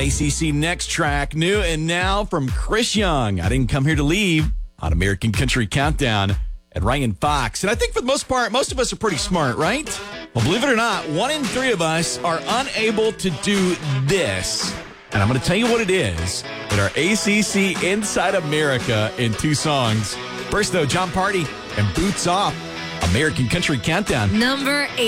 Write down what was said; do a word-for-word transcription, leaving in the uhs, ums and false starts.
A C C Next Track, new and now from Chris Young. I Didn't Come Here to Leave on American Country Countdown at Ryan Fox. And I think for the most part, most of us are pretty smart, right? Well, believe it or not, one in three of us are unable to do this. And I'm going to tell you what it is in our A C C Inside America in two songs. First, though, John Party and Boots Off, American Country Countdown. Number eight.